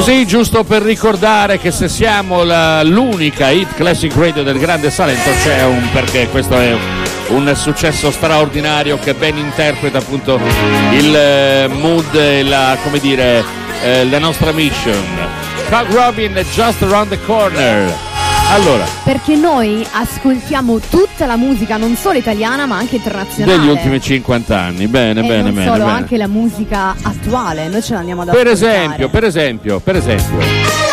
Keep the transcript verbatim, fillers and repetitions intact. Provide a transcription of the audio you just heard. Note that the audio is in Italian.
Così, giusto per ricordare che se siamo la, l'unica hit classic radio del Grande Salento, c'è un perché. Questo è un successo straordinario che ben interpreta appunto il eh, mood e la, come dire, eh, la nostra mission. Cock Robin, Just Around the Corner. Allora, perché noi ascoltiamo tutta la musica, non solo italiana ma anche internazionale, degli ultimi cinquanta anni. Bene, e bene, non bene. solo, bene. anche la musica attuale, noi ce l'andiamo ad Per ascoltare. esempio, per esempio, per esempio.